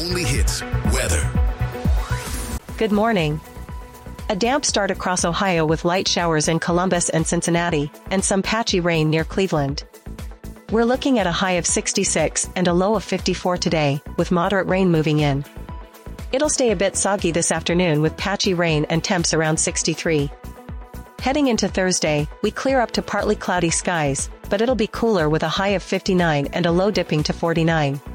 only hits weather. Good morning. A damp start across Ohio with light showers in Columbus and Cincinnati, and some patchy rain near Cleveland. We're looking at a high of 66 and a low of 54 today, with moderate rain moving in. It'll stay a bit soggy this afternoon with patchy rain and temps around 63. Heading into Thursday, we clear up to partly cloudy skies, but it'll be cooler with a high of 59 and a low dipping to 49.